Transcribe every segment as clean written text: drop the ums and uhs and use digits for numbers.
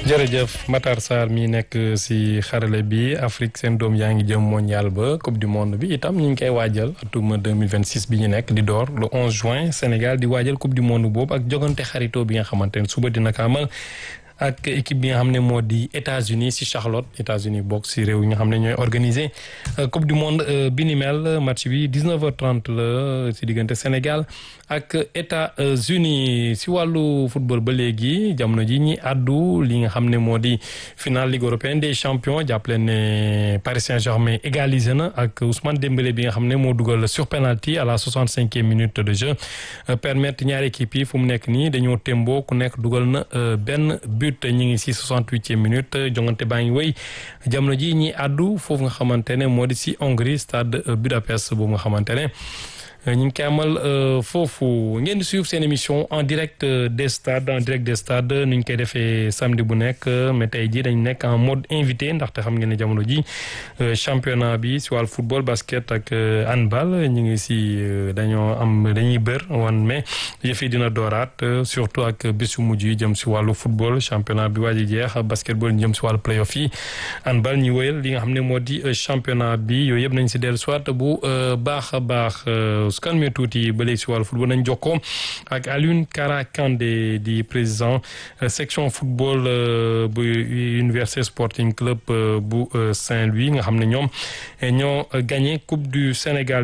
jërëjëf Matar Sarr mi nekk si xarale bi Afrique seen doom yaa ngi jëm mondial ba coupe du monde bi itam ñu ngi koy waajal atum 2026 bi ñu nekk di door le 11 juin Sénégal di waajal coupe du monde boobu ak jogante xaritoo bi nga xamante ne suba dina ko amal ak équipe bi nga xam ne moo di États-Unis si Charlotte États-Unis bokk si réew yi nga xam ne ñooy organiser coupe du monde bi ni mel match bi 19h30 la si diggante Sénégal ak États-Unis si wàllu football ba léegi jamono ji ñi àddu li nga xam ne moo di finale Ligue européenne des champions jàpp leen ne Paris Saint-Germain égalisé na ak Ousmane Dembélé bi nga xam ne moo dugal sur penalty à la 65e minute de jeu permettre ñaari équipe yi fu mu nekk nii dañoo témboo ku nekk dugal na benn but ñu ngi si 68e minute jongante baa ngi wéy jamono ji ñi àddu foofu nga xamante ne moo di si Hongrie stade Budapest boobu nga xamante ne ñu ngi koy amal foofu ngeen di suivre seen émission en direct des stades ni ñu koy defee samedi bu nekk mais tey jii dañ nekk en mode invité ndaxte xam ngeen ne jamono ji championnat bi si wàllu football basket ak handball ñu ngi si dañuy bër mais yëf yi dina dooraat surtout ak bis yu mujj yi jëm si wàllu football championnat bi waaj a jeex basketball ñu jëm si wàllu playoff yi handball ñu wëyal li nga xam ne moo di championnat bi yooyu yëpp nañ si dellu soit bu baax a baax. su kalmee tuuti ba léegi si wàllu football nañ jokkoo ak Alioune Kara Kandé di président section football bu Université Sporting Club bu Saint-Louis nga xam ne ñoom ñoo gagné coupe du Sénégal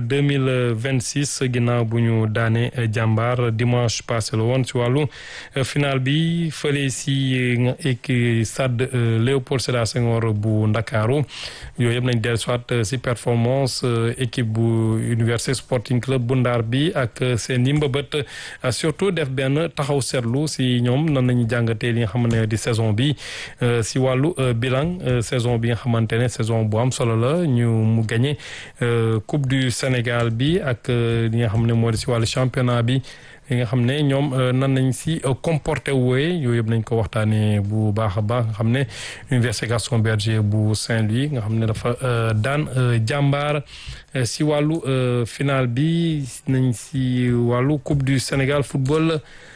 2026 ginnaaw bu ñu daane jàmbaar dimanche passé la woon si wàllu final bi fële si stade Léopold Sédar Senghor bu Ndakaaru yooyu yëpp nañ dellu soit si performance équipe bu Université Sporting Club bu Ndar bi ak seen i mbëbët surtout def benn taxaw seetlu si ñoom nan nañu jàngatee li nga xamante ne di saison bi si wàllu bilan saison bi nga xamante ne saison bu am solo la ñu mu gagné coupe du Sénégal bi ak li nga xam ne moo di si wàllu championnat bi li nga xam ne ñoom nan nañ si comporté wooye yooyu yëpp nañ ko waxtaanee bu baax a baax nga xam ne Université Gaston Berger bu Saint-Louis nga xam ne dafa daan jàmbaar si wàllu final bi nañ si wàllu coupe du Sénégal football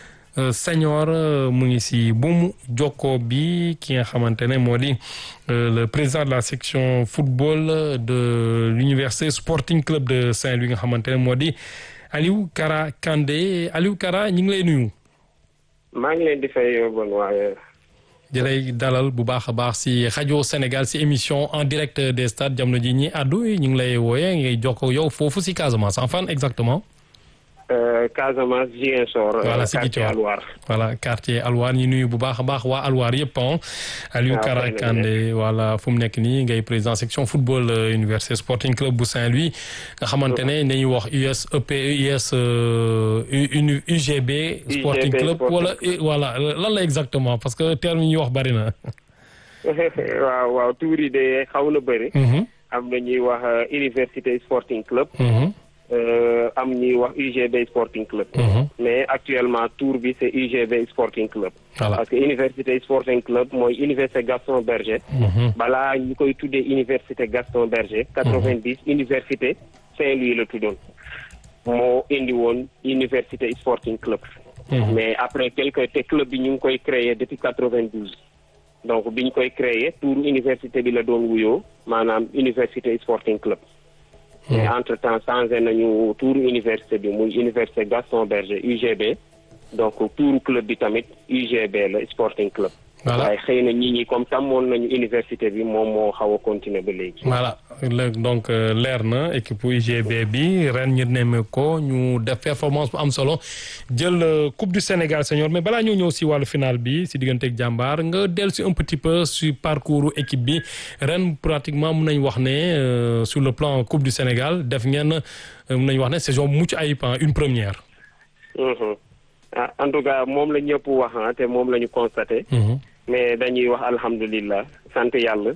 senior mu ngi si buumu jokkoo bi ki nga xamante ne moo di le président de la section football de l'Université Sporting Club de Saint-Louis nga xamante ne moo di Aliou Kara Kandé Aliou Kara ñu ngi lay nuyu. maa ngi leen di fay bon waaye. di lay dalal bu baax a baax si rajo Sénégal si émission en direct des stades jamono ji ñi àddu ñu ngi lay wooyee ngay jokkoo yow foofu si Casamance en fan exactement. Casamance Ziguinchor. voilà si quartier Alwar. voilà quartier Alwar ñu nuyu bu baax a baax waa Alwar yëpp Aliou Kara Kandé voilà fu mu nekk nii ngay président section football Université Sporting Club bu Saint-Louis nga xamante ne dañuy wax USEP UGB. Sporting Club wala voilà lan la exactement parce que terme yi ñuy wax bari na. waaw tuur yi de xaw na bëri. am na ñuy wax Université Sporting Club. am ñuy wax UGB Sporting Club. mais actuellement tour bi c'est UGB Sporting Club. Voilà. Parce que Université Sporting Club mooy Université Gaston Berger. balaa ñu koy tuddee Université Gaston Berger. 90 Université Saint-Louis la tuddoon. moo indi woon Université Sporting Club. mais après te club bi ñu ngi koy créé depuis 92. donc bi ñu koy créé tour université bi la doon wuyoo maanaam Université Sporting Club. mais entre temps changé nañu tour université bi muy Université Gaston Berger UGB donc tour club bi tamit UGB la Sporting Club. voilà waaye xëy na ñi comme tàmmoon nañu université bi moom moo xaw a continuer ba léegi. voilà donc leer na équipe UGB bi ren ñu nemme ko ñu def performance bu am solo jël coupe du Sénégal senior mais balaa ñoo ñëw si wàllu final bi si digganteeg jàmbaar nga dellu si un petit peu sur parcours équipe bi ren pratiquement mun nañ wax ne sur le plan coupe du Sénégal def ngeen mun nañ wax ne saison mucc ayib une première. en tout cas moom la ñëpp wax te moom la ñu constaté. mais dañuy wax alhamdulillah sant yàlla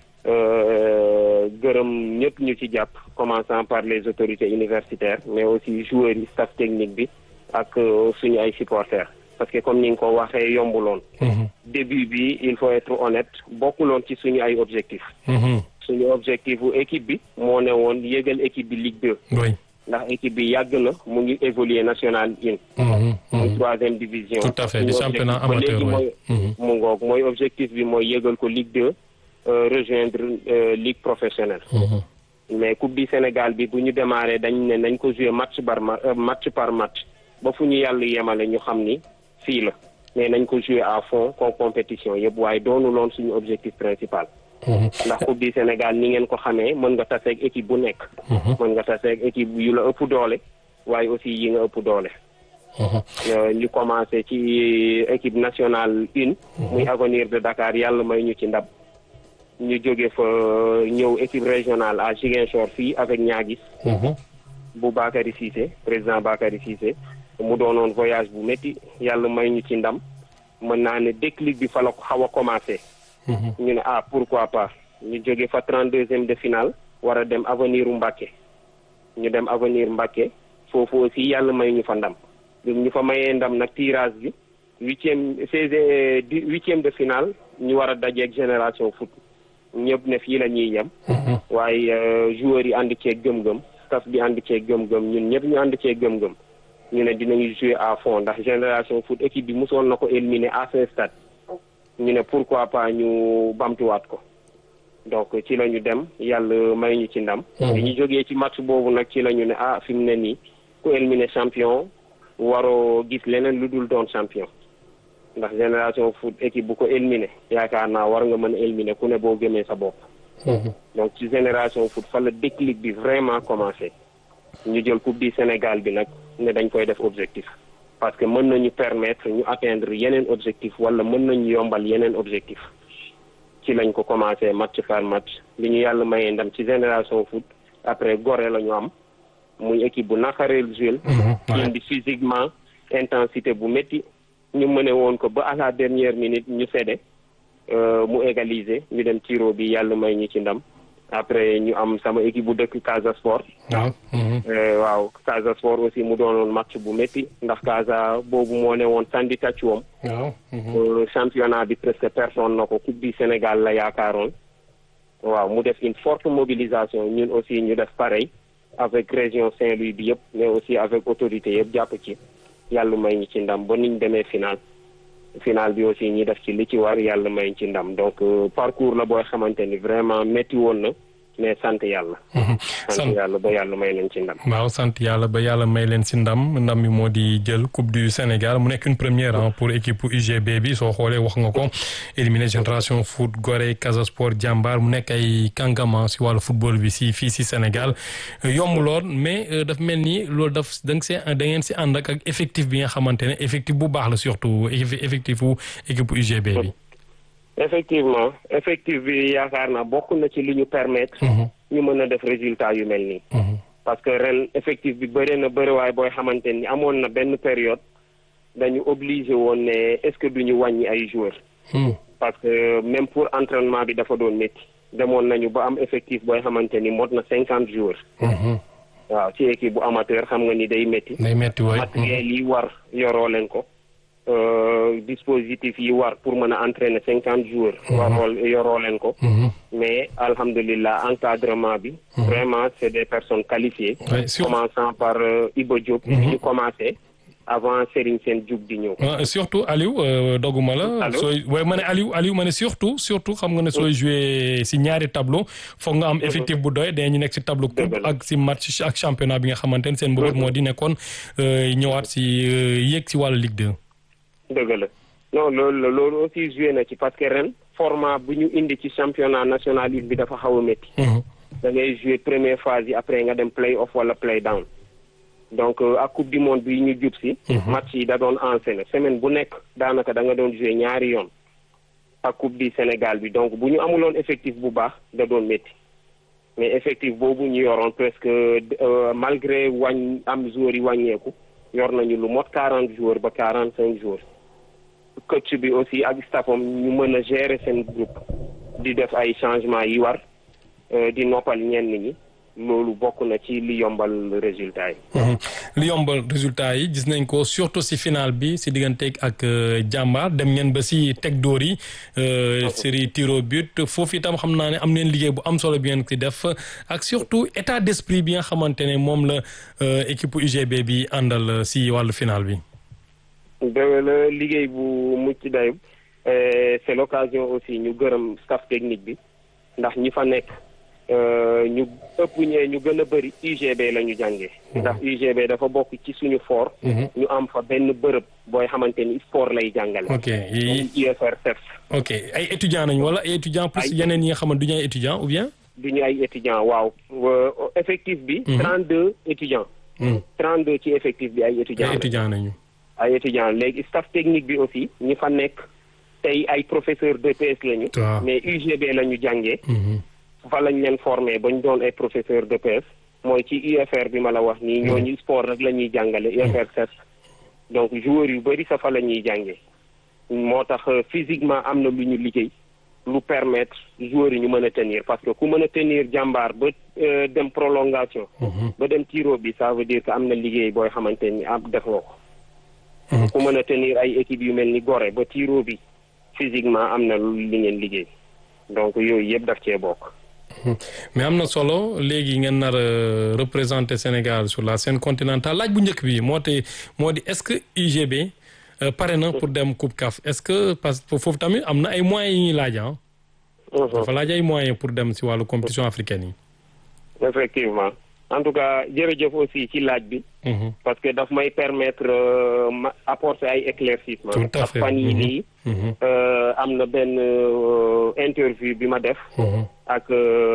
gërëm ñëpp ñu ci jàpp commençant par les autorités universitaires mais aussi joueurs yi staff technique bi ak suñu ay supporters parce que comme ni nga ko waxee yombuloon. début bi il faut être honnête bokkuloon ci suñu ay objectifs. suñu objectif bu équipe bi moo ne woon yégal équipe bi Ligue 2. oui ndax équipe bi yàgg na mu ngi évoluer national une. muy 3e division. tout à fait di championnat amateur mooy mu ngoog mooy objectif bi mooy yëgal ko Ligue 2 rejoindre ligue professionnelle. mais coupe du Sénégal bi bu ñu démarré dañ ne nañ ko jouer match par match ba fu ñu yàlla yemale ñu xam ni fii la mais nañ ko jouer à fond comme compétition yëpp waaye doonu loon suñu objectif principal. ndax coupe du Sénégal ni ngeen ko xamee mën nga taseeg équipe bu nekk. mën nga taseeg équipe yu la ëpp doole waaye aussi yi nga ëpp doole. ñu commencé ci équipe nationale une. muy Avenir de Dakar yàlla may ñu ci ndam. ñu jóge fa ñëw équipe régionale à Ziguinchor fii avec Niaguis. bu Bakary Cissé président Bakary Cissé mu doonoon voyage bu métti yàlla may ñu ci ndam mën naa ne déclic bi fa la xaw a commencé. ñu ne pourquoi pas ñu jóge fa 32e de finale war a dem Avenir u Mbacké ñu dem Avenir Mbacké foofu aussi yàlla may ñu fa ndam ñu fa mayee ndam nag tirage bi 8e de finale ñu war a dajeeg Génération Foot ñëpp ne fii la ñuy yem. waaye joueurs yi ànd ceeg gëm-gëm staff bi ànd ceeg gëm-gëm ñun ñëpp ñu ànd ceeg gëm-gëm ñu ne dinañu jouer à fond ndax Génération Foot équipe bi mosoon na ko éliminer à ce stade. ñu ne pourquoi pas ñu bamtuwaat ko donc ci la ñu dem yàlla may ñu ci ndam. bi ñu jógee ci match boobu nag ci la ñu ne fi mu ne nii ku éliminer champion waroo gis leneen lu dul doon champion ndax Génération Foot équipe bu ko éliminer yaakaar naa war nga mën a éliminer ku ne boo gëmee sa bopp. donc ci Génération Foot fa la déclic bi vraiment commencé ñu jël coupe du Sénégal bi nag ne dañ koy def objectif. parce que mën nañu permettre ñu atteindre yeneen objectif wala mën nañu yombal yeneen objectif ci lañ ko commencé match par match li ñu yàlla mayee ndam ci Génération Foot après Gorée la ñu am muy équipe bu naqareel jouer indi physiquement intensité bu métti ñu mëne woon ko ba à la dernière minute ñu cédé mu égaliser ñu dem tiro bi yàlla may ñu ci ndam après ñu am sama équipe bu dëkk Casa Sport. waaw Casa Sport aussi mu doonoon match bu métti ndax Casa boobu moo ne woon sandi tàccuwam. championnat bi presque personne na ko coupe du Sénégal la yaakaaroon. waaw mu def une forte mobilisation ñun aussi ñu def pareil avec région Saint-Louis bi yëpp mais aussi avec autorité yëpp jàpp ci yàlla may ñu ci ndam ba niñ demee final bi aussi ñi def ci li ci war yàlla may ci ndam donc parcours la booy xamante ni vraiment métti woon na mais sant yàlla. sant yàlla ba yàlla may leen ci ndam. waaw sant yàlla ba yàlla may leen ci ndam mi moo di jël coupe du Sénégal mu nekk une première pour équipe UGB bi soo xoolee wax nga ko éliminer Génération Foot Gorée Casa Sport Jambar mu nekk ay kàngam si wàllu football bi fii si Sénégal yomb lool mais daf mel ni loolu da ngeen si ànd ak effectif bi nga xamante ne effectif bu baax la surtout effectifu équipe UGB bi. effectivement effectif bi yaakaar naa bokk na ci li ñu permettre. ñu mën a def résultat yu mel nii. parce que ren effectif bi bëri na bëriwaay booy xamante ni amoon na benn période dañu obligé woon ne est-ce que duñu wàññi ay joueurs. parce que même pour entraînement bi dafa doon métti demoon nañu ba am effectif booy xamante ni mot na 50 joueurs. waaw ci équipe bu amateur xam nga ni day métti. matériel yi war yoroo leen ko. dispositif yi war pour mën a entraîner 50 joueurs. yoroo leen ko. mais alhamdulilah encadrement bi. vraiment c'est des personnes qualifiées. commençant par Iba Diop. ñu commencé avant Serigne Sène Diouf di ñëw. surtout Aliou doguma la. sooy ma ne Aliou ma ne surtout xam nga ne sooy jouer si ñaari tableau foog nga am effectif bu doy dañu nekk si tableau coupe ak si match ak championnat bi nga xamante ne seen mbëbët moo di nekkoon ñëwaat si yéeg si wàllu Ligue 2. dëgg la non loolu aussi joué na ci parce que ren format bu ñu indi ci championnat national bi dafa xaw a métti. da ngay jouer première phase yi après nga dem play off wala play down donc ak coupe du monde bi ñu jub si. match yi da doon enchaîner semaine bu nekk daanaka da nga doon jouer ñaari yoon ak coupe du Sénégal bi donc bu ñu amuloon effectif bu baax da doon métti mais effectif boobu ñu yoroon presque malgré am joueurs yi wàññeeku yor nañu lu mot 40 joueurs ba 45 joueurs. coach bi aussi ak staffam ñu mën a gérer seen groupe di def ay changements yi war di noppal ñenn ñi loolu bokk na ci li yombal résultat yi. lu yombal résultat yi gis nañ ko surtout si final bi si diggante ak Jàmbaar dem ngeen ba si teg dóor yi série tir au but foofu itam xam naa ne am neen liggéey bu am solo bi ngeen ci def ak surtout état d'esprit bi nga xamante ne moom la équipe UGB bi àndal si wàllu final bi. dëgg la liggéey bu mucc dayib c'est l'occasion aussi ñu gërëm staff technique bi ndax ñi fa nekk ñu ëpp ñu gën a bëri UGB la ñu jàngee. ndax UGB dafa bokk ci suñu fort. ñu am fa benn bërëb booy xamante ni sport lay jàngale. ok UFR CEPS. ok ay étudiants nañu wala ay étudiants plus yeneen yi nga xamante du ñu ay étudiants ou bien. du ñu ay étudiants waaw effectif bi. 32 étudiants. 32 ci effectif bi ay étudiants. ay étudiants nañu. ay étudiants léegi staff technique bi aussi ñi fa nekk tey ay professeurs d'EPS lañu. mais UGB la ñu jàngee. fa lañ leen formé ba ñu doon ay professeurs d'EPS mooy ci UFR bi ma la wax nii ñooñu sport rek la ñuy jàngale UFR CEPS donc joueurs yu bëri sa fa la ñuy jàngee moo tax physiquement am na lu ñu liggéey lu permettre joueurs yi ñu mën a tenir parce que ku mën a tenir Jàmbaar ba dem prolongation. ba dem tiro bi ça veut dire que am na liggéey booy xamante ni def nga ko. ku mën a tenir ay équipes yu mel ni Gorée ba tiro bi physiquement am na lu li ngeen liggéey donc yooyu yëpp daf cee bokk. mais am na solo léegi ngeen nar a représenter Sénégal sur la scène continentale laaj bu njëkk bi moo di est-ce que UGB pare na pour dem Coupe CAF est-ce que parce que foofu tamit am na ay moyens yi ñuy laaj ah. dafa laaj ay moyens pour dem si wàllu compétition africaine yi. effectivement en tout cas jërëjëf aussi ci laaj bi. parce que daf may permettre ma apporter ay éclaircissement. tout à fait fan yii nii. am na benn interview bi ma def. ak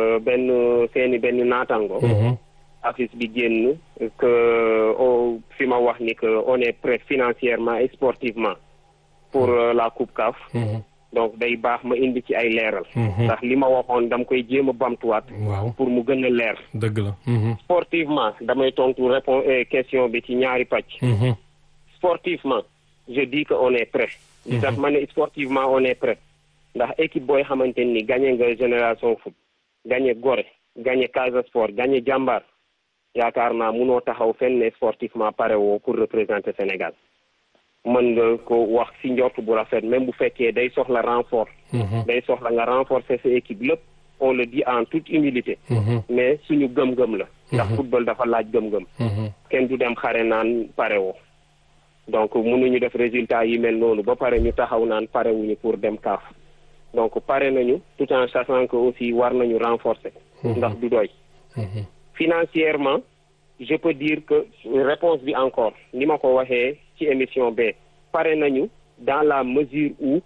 benn naataango. affiche bi génn que fi ma wax ni que on est prêt financièrement et sportivement pour la Coupe CAF. donc day baax ma indi ci ay leeral. ndax li ma waxoon dama koy jéem a bamtuwaat. waaw pour mu gën a leer. dëgg la. sportivement damay tontu question bi ci ñaari pàcc. sportivement je dis que on est prêt. li tax ma ne sportivement on est prêt ndax équipe booy xamante ni gagné nga Génération Foot gagné Gorée gagné Casa Sport gagné Jàmbaar yaakaar naa munoo taxaw fenn ne sportivement pare woo pour représenter Sénégal. mën nga ko wax ci njort bu rafet même bu fekkee day soxla renfort. day soxla nga renforcer sa équipe lépp on le dit en toute humilité. mais suñu gëm-gëm la. ndax football dafa laaj gëm-gëm. kenn du dem xare naan pare woo. donc mënuñu def résultat yi mel noonu ba pare ñu taxaw naan pare wuñu pour dem CAF. donc pare nañu tout en sachant que aussi war nañu renforcer. ndax du doy. financièrement je peux dire que réponse bi encore ni ma ko waxee ci émission B pare nañu dans la mesure où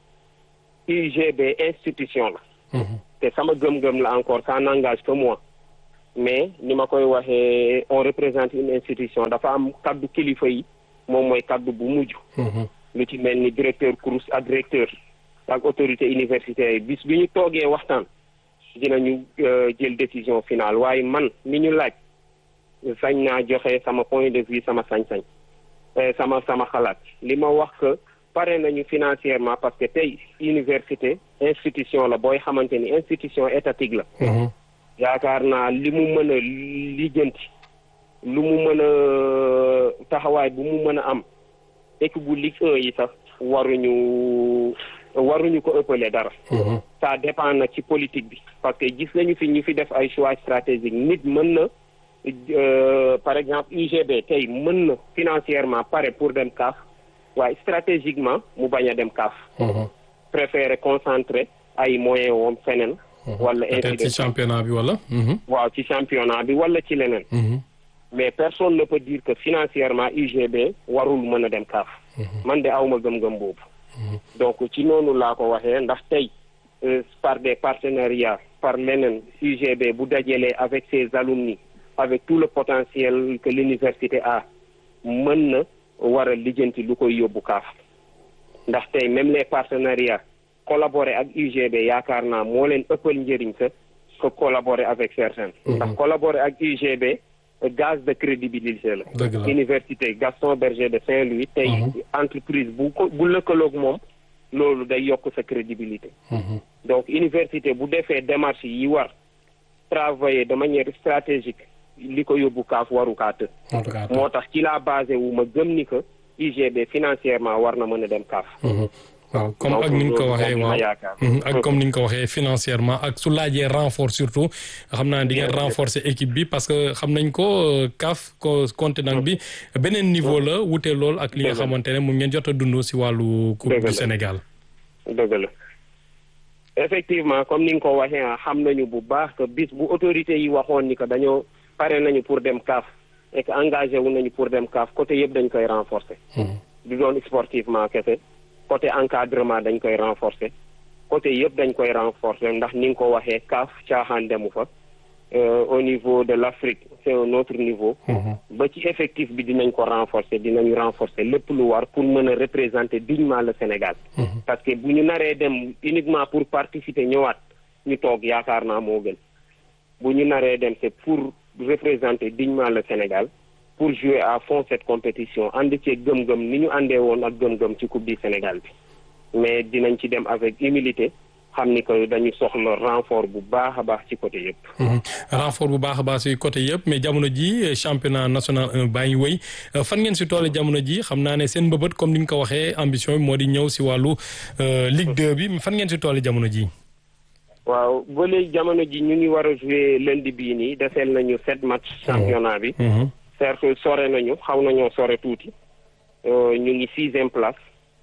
UGB institution la. te sama gëm-gëm la encore ça n'engage que moi mais ni ma koy waxee on représente une institution dafa am kaddu kilifa yi moom mooy kaddu bu mujj. lu ci mel ni directeur CROUS ak directeur ak autorité universitaire yi bis bi ñu toogee waxtaan dinañu jël décision finale waaye man mi ñu laaj sañ naa joxe sama point de vue sama sañ-sañ sama xalaat li ma wax que pare nañu financièrement parce que tey université institution la booy xamante ni institution étatique la. yaakaar naa li mu mën a lijjanti lu mu mën a taxawaay bu mu mën a am équipe bu Ligue 1 yi sax waruñu ko ëppale dara. ça dépend na ci politique bi parce que gis nañu fi ñu fi def ay choix stratégique nit mën na par exemple UGB tey mën na financièrement pare pour dem CAF waaye stratégiquement mu bañ a dem CAF. préférer concentrer ay moyens woom feneen. wala peut-être ci championnat bi wala. waaw ci championnat bi wala ci leneen. mais personne ne peut dire que financièrement UGB warul mën a dem CAF. man de awma gëm-gëm boobu. donc ci noonu laa ko waxee ndax tey par des partenariats par leneen UGB bu dajalee avec ses alumni avec tout le potentiel que l'université a mën na war a lijjanti lu koy yóbbu CAF ndax tey même les partenariats collaborer ak UGB yaakaar naa moo leen ëppal njëriñ sa que collaborer avec certains. ndax collaborer ak UGB gaz de crédibilité la. université Gaston Berger de Saint-Louis tey entreprise bu lëkkaloog moom loolu day yokk sa crédibilité. donc université bu defee démarche yi war travailler de manière stratégique li ko yóbbu CAF waru kaa të moo tax ci laa basé wu ma gëm ni que UGB financièrement war na mën a dem CAF. waaw comme ak ni nga ko waxee ak comme ni nga ko waxee financièrement ak su laajee renfort surtout xam naa di ngeen renforcer équipe bi parce que xam nañ ko CAF continent bi beneen niveau la wute lool ak li nga xamante ne mu ngeen jot a dund si wàllu coupe du Sénégal. dëgg la effectivement comme ni nga ko waxee xam nañu bu baax que bis bu autorité yi waxoon ni que dañoo pare nañu pour dem CAF et que engagé wu nañu pour dem CAF côté yëpp dañ koy renforcer. du doon sportivement kese. côté encadrement dañ koy renforcer côté yëpp dañ koy renforcer ndax ni nga ko waxee CAF caaxaan demu fa au niveau de l'Afrique c'est un autre niveau ba ci effectif bi dinañ ko renforcer dinañu renforcer lépp lu war pour mën a représenter dignement le Sénégal parce que bu ñu naree dem uniquement pour participer ñëwaat ñu toog yaakaar naa moo gën bu ñu naree dem c'est pour représenter dignement le Sénégal pour jouer à fond cette compétition ànd ci gëm-gëm ni ñu àndee woon ak gëm-gëm ci coupe du Sénégal bi mais dinañ ci dem avec humilité xam ni que dañu soxla renfort bu baax a baax ci côté yëpp. renfort bu baax a baax ci côté yëpp mais jamono ji championnat national 1 baa ngi wéy fan ngeen ci toole jamono ji xam naa ne seen mbëbët comme ni nga ko waxee ambition bi moo di ñëw ci wàllu Ligue 2 bi fan ngeen ci toole jamono ji. waaw ba léegi jamono ji ñu ngi war a jouer lundi bii nii deseel nañu 7 match championnat bi. certes sore nañu xaw nañoo sore tuuti ñu ngi 6e place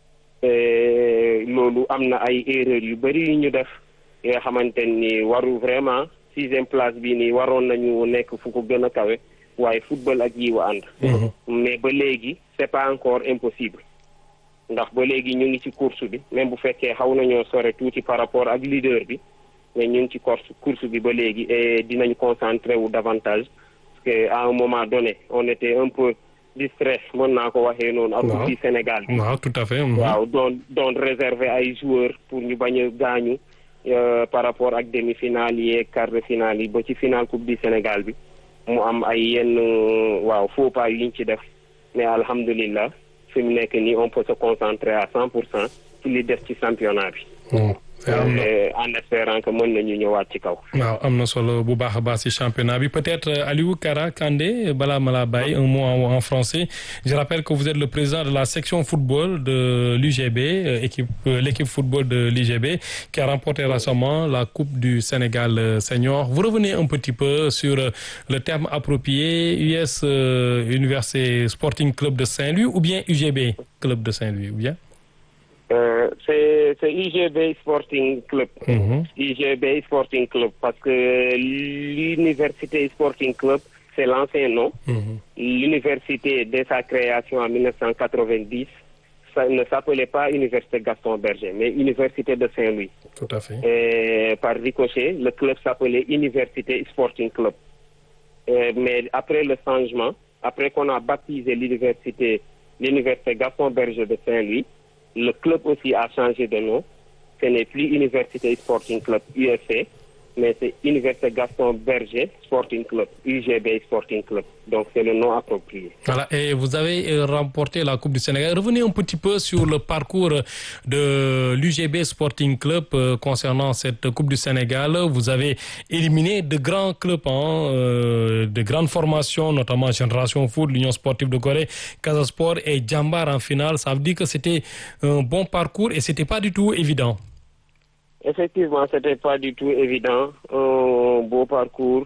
loolu am na ay erreurs yu bari yu ñu def yoo xamante ni waru vraiment 6e place bii nii waroon nañu nekk fu ko gën a kawe waaye football ak yi wa ànd mais ba léegi c'est pas encore impossible ndax ba léegi ñu ngi ci course bi même bu fekkee xaw nañoo sore tuuti par rapport ak leader bi mais ñu ngi ci course bi ba léegi et dinañ concentrer wu davantage à un moment donné on était un peu distrait mën naa ko waxee noonu ak coupe du Sénégal bi waaw tout à fait waaw doon réserver ay joueurs pour ñu bañ a gaañu par rapport ak demi-finale yi quart de finale yi ba ci finale coupe du Sénégal bi mu am ay yenn faux pas yu ñu ci def mais alhamdulillah fi mu nekk nii on peut se concentrer à 100% ci li def ci championnat bi en espérant que mën nañu ñëwaat ci kaw. waaw am na solo bu baax a baax ci championnat bi peut-être Aliou Kara Kandé balaa ma laa bàyyi un mot en français je rappelle que vous êtes le président de la section football de l'UGB l'équipe football de l'UGB qui a remporté récemment la coupe du Sénégal senior. Vous revenez un petit peu sur le terme approprié US Université Sporting Club de Saint-Louis ou bien UGB Club de Saint-Louis ou bien? C'est UGB Sporting Club. UGB Sporting Club parce que l'Université Sporting Club, c'est l'ancien nom. L'université, dès sa création en 1990, ça ne s'appelait pas Université Gaston Berger, mais Université de Saint-Louis. Tout à fait. Et par ricochet, le club s'appelait Université Sporting Club. Mais après le changement, après qu'on a baptisé l'Université Gaston Berger de Saint-Louis, le club aussi a changé de nom. Ce n'est plus Université Sporting Club USC, mais c'est Université Gaston Berger Sporting Club, UGB Sporting Club. Donc c'est le nom approprié. Voilà, et vous avez remporté la Coupe du Sénégal. Revenez un petit peu sur le parcours de l'UGB Sporting Club concernant cette Coupe du Sénégal. Vous avez éliminé de grands clubs, de grandes formations, notamment Génération Foot, l'Union Sportive de Gorée, Casa Sport et Djambar en finale. Ça veut dire que c'était un bon parcours et c'était pas du tout évident. Effectivement, c'était pas du tout évident. Un beau parcours.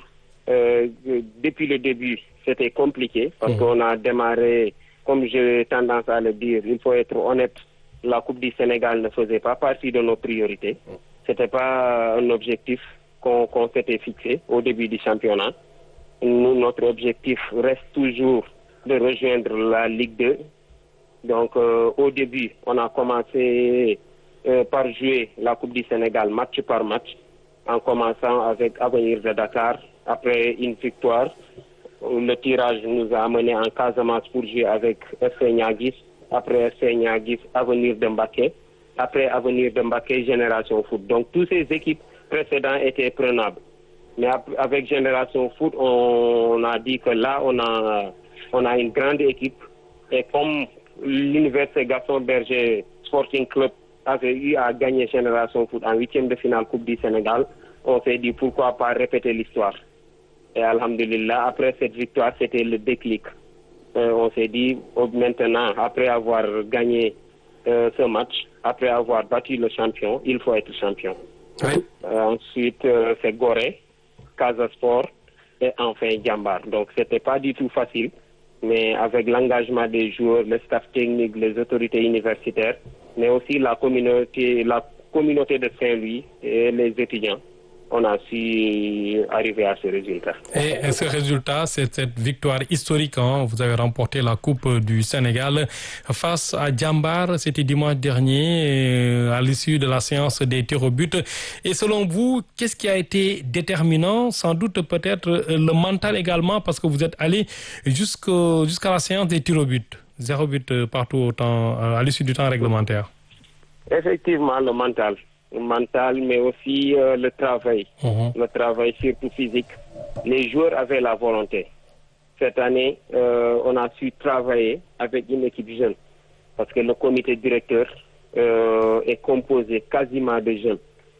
Depuis le début, c'était compliqué parce qu'on a démarré, comme j'ai tendance à le dire, il faut être honnête, la Coupe du Sénégal ne faisait pas partie de nos priorités. C'était pas un objectif qu'on s'était fixé au début du championnat. Nous, notre objectif reste toujours de rejoindre la Ligue 2. Donc, au début, on a commencé par jouer la Coupe du Sénégal match par match, en commençant avec Avenir de Dakar. Après une victoire, le tirage nous a amené en Casamance pour jouer avec FC Niaguis. Après FC Niaguis, Avenir de Mbacké. Après Avenir de Mbacké, Génération Foot. Donc, toutes ces équipes précédentes étaient prenables. Mais avec Génération Foot, on a dit que là, on a une grande équipe. Et comme l'Université Gaston Berger Sporting Club avait eu à gagner Génération Foot en 8e de finale Coupe du Sénégal, on s'est dit pourquoi pas répéter l'histoire. Et alhamdulillah, après cette victoire, c'était le déclic. On s'est dit, maintenant, après avoir gagné ce match, après avoir battu le champion, il faut être champion. Oui. Ensuite, c'est Gorée, Casa Sport et enfin Djambar. Donc, c'était pas du tout facile, mais avec l'engagement des joueurs, le staff technique, les autorités universitaires, mais aussi la communauté de Saint-Louis et les étudiants, on a su arriver à ce résultat. Et ce résultat, c'est cette victoire historique. Vous avez remporté la Coupe du Sénégal face à Djambar. C'était dimanche dernier, à l'issue de la séance des tirs au but. Et selon vous, qu'est-ce qui a été déterminant? Sans doute peut-être le mental également, parce que vous êtes allé jusqu'à la séance des tirs au but. 0 but partout à l'issue du temps réglementaire. Effectivement, le mental, mais aussi le travail, le travail surtout physique. Les joueurs avaient la volonté. Cette année, on a su travailler avec une équipe jeune, parce que le comité directeur est composé quasiment de jeunes.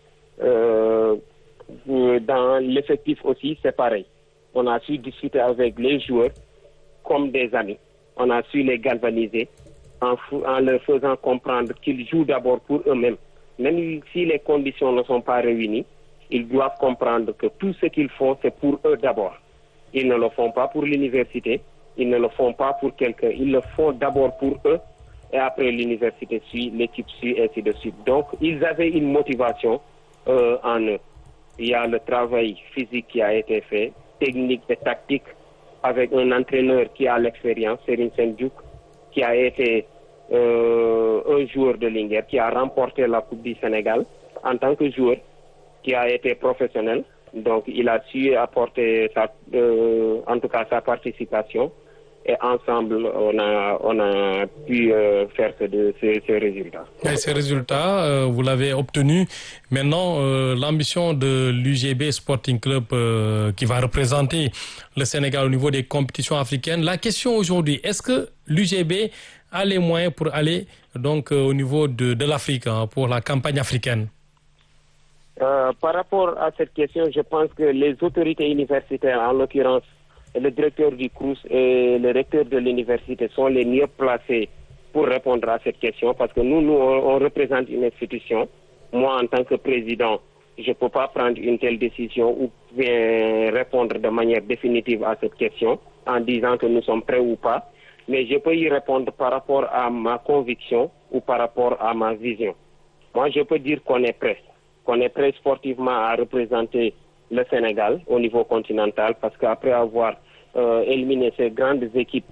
Dans l'effectif aussi, c'est pareil. On a su discuter avec les joueurs comme des amis. On a su les galvaniser en leur faisant comprendre qu'ils jouent d'abord pour eux-mêmes. Même si les conditions ne sont pas réunies, ils doivent comprendre que tout ce qu'ils font, c'est pour eux d'abord. Ils ne le font pas pour l'université, ils ne le font pas pour quelqu'un, ils le font d'abord pour eux, et après l'université suit, l'équipe suit, ainsi de suite. Donc, ils avaient une motivation en eux. Il y a le travail physique qui a été fait, technique et tactique, avec un entraîneur qui a l'expérience, Serigne Sendjouk, qui a été un joueur de Linguère, qui a remporté la Coupe du Sénégal en tant que joueur, qui a été professionnel. Donc, il a su apporter en tout cas sa participation. Et ensemble, on a pu faire ces résultats. Et ces résultats, vous l'avez obtenu. Maintenant, l'ambition de l'UGB Sporting Club qui va représenter le Sénégal au niveau des compétitions africaines. La question aujourd'hui, est-ce que l'UGB a les moyens pour aller donc au niveau de l'Afrique, pour la campagne africaine? Par rapport à cette question, je pense que les autorités universitaires, en l'occurrence le directeur du CROUS et le recteur de l'université, sont les mieux placés pour répondre à cette question, parce que nous on représente une institution. Moi, en tant que président, je ne peux pas prendre une telle décision ou bien répondre de manière définitive à cette question en disant que nous sommes prêts ou pas, mais je peux y répondre par rapport à ma conviction ou par rapport à ma vision. Moi, je peux dire qu'on est prêt sportivement à représenter le Sénégal au niveau continental, parce qu'après avoir éliminé ces grandes équipes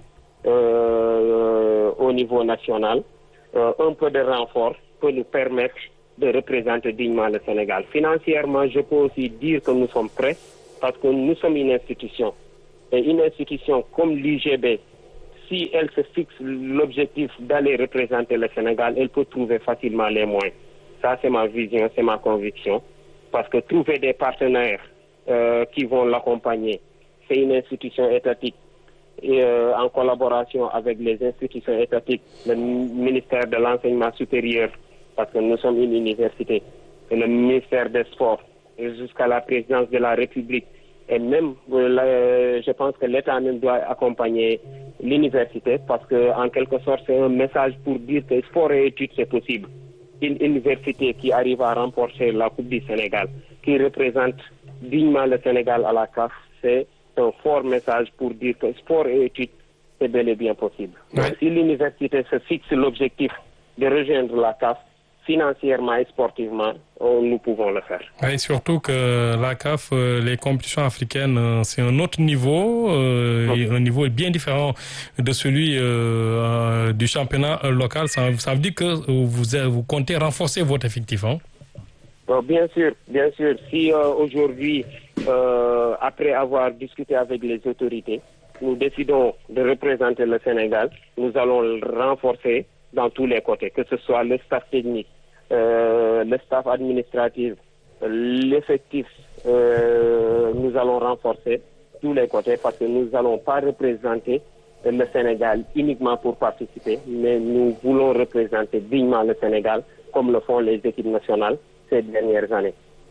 au niveau national, un peu de renfort peut nous permettre de représenter dignement le Sénégal. Financièrement, je peux aussi dire que nous sommes prêts, parce que nous sommes une institution. Et une institution comme l'UGB, si elle se fixe l'objectif d'aller représenter le Sénégal, elle peut trouver facilement les moyens. Ça, c'est ma vision, c'est ma conviction. Parce que trouver des partenaires qui vont l'accompagner, c'est une institution étatique. Et en collaboration avec les institutions étatiques, le ministère de l'Enseignement supérieur, parce que nous sommes une université, et le ministère des Sports, jusqu'à la présidence de la République. Et même, je pense que l'État même doit accompagner l'université, parce que en quelque sorte, c'est un message pour dire que sport et études, c'est possible. Une université qui arrive à remporter la Coupe du Sénégal, qui représente dignement le Sénégal à la CAF, c'est un fort message pour dire que sport et études, c'est bel et bien possible. Ouais. Donc, si l'université se fixe l'objectif de rejoindre la CAF, financièrement et sportivement, nous pouvons le faire. Et surtout que la CAF, les compétitions africaines, c'est un autre niveau, un niveau bien différent de celui du championnat local. Ça veut dire que vous comptez renforcer votre effectif, hein? Bien sûr. Si aujourd'hui, après avoir discuté avec les autorités, nous décidons de représenter le Sénégal, nous allons le renforcer dans tous les côtés, que ce soit le staff technique, le staff administratif, l'effectif, nous allons renforcer tous les côtés, parce que nous n'allons pas représenter le Sénégal uniquement pour participer, mais nous voulons représenter dignement le Sénégal comme le font les équipes nationales ces dernières années.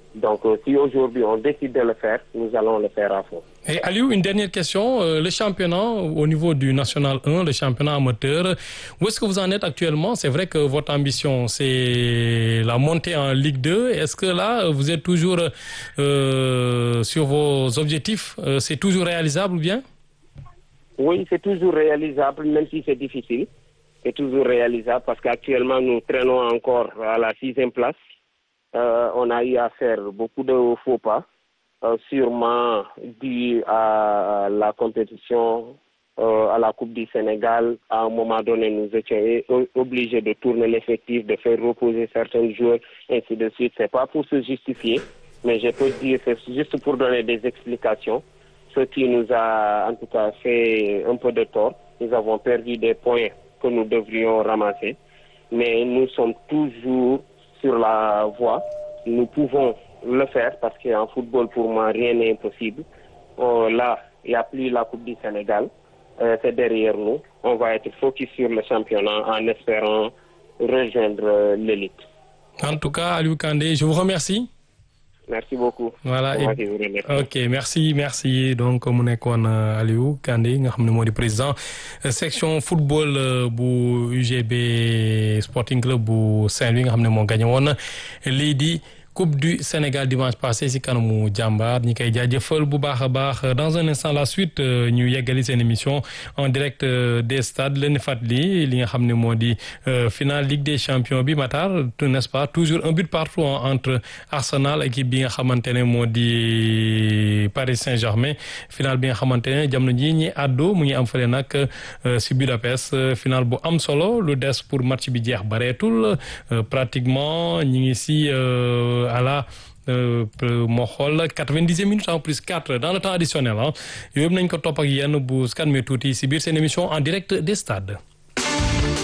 Donc, si aujourd'hui on décide de le faire, nous allons le faire à fond. Et Aliou, une dernière question. Le championnat au niveau du National 1, le championnat amateur, où est-ce que vous en êtes actuellement? C'est vrai que votre ambition, c'est la montée en Ligue 2. Est-ce que là, vous êtes toujours sur vos objectifs? C'est toujours réalisable ou bien? Oui, c'est toujours réalisable, même si c'est difficile. C'est toujours réalisable parce qu'actuellement, nous traînons encore à la 6e place. On a eu à faire beaucoup de faux pas, sûrement dû à la compétition, à la Coupe du Sénégal. À un moment donné, nous étions obligés de tourner l'effectif, de faire reposer certains joueurs, ainsi de suite. C'est pas pour se justifier, mais je peux dire que c'est juste pour donner des explications. Ce qui nous a en tout cas fait un peu de tort. Nous avons perdu des points que nous devrions ramasser, mais nous sommes toujours sur la voie. Nous pouvons le faire parce qu'en football, pour moi, rien n'est impossible. Là, il n'y a plus la Coupe du Sénégal. C'est derrière nous. On va être focus sur le championnat en espérant rejoindre l'élite. En tout cas, Aliou Kandé, je vous remercie. Merci beaucoup. Voilà. Ok, merci. Donc mu nekkoon Aliou Kandé nga xam ne moo di président section football bu UGB Sporting Club bu Saint-Louis nga xam ne moo gagné woon lii di Coupe du Sénégal dimanche passé si kanamu Jàmbaar ñi koy jaajëfal bu baax a baax. Dans un instant la suite ñu yeggali seen émission en direct des stades leen fàttali li nga xam ne moo di finale Ligue des Champions bi Matar, n'est-ce pas, toujours un but partout entre Arsenal équipe bi nga xamante ne moo di Paris Saint-Germain. Finale bi nga xamante ne jamono ji ñi àddu mu ngi am fële nag si Budapest. Finale bu am solo lu des pour match bi jeex bareetul pratiquement ñi ngi si à la moo xool 90e minute en plus 4 dans le temps additionnel yooyu nañ ko topp ak yenn bu scan mi tuuti si biir seen émission en direct des stades.